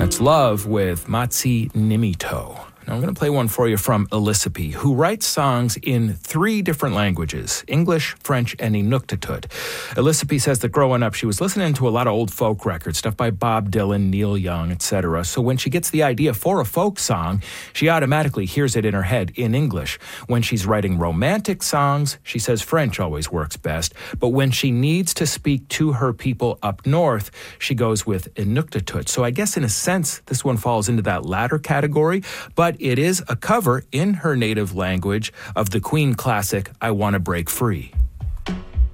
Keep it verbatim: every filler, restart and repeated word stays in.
That's Love with Matsi Nimito. Now I'm going to play one for you from Elisapie, who writes songs in three different languages, English, French, and Inuktitut. Elisapie says that growing up, she was listening to a lot of old folk records, stuff by Bob Dylan, Neil Young, et cetera. So when she gets the idea for a folk song, she automatically hears it in her head in English. When she's writing romantic songs, she says French always works best. But when she needs to speak to her people up north, she goes with Inuktitut. So I guess in a sense, this one falls into that latter category, but it is a cover in her native language of the Queen classic, I Wanna Break Free.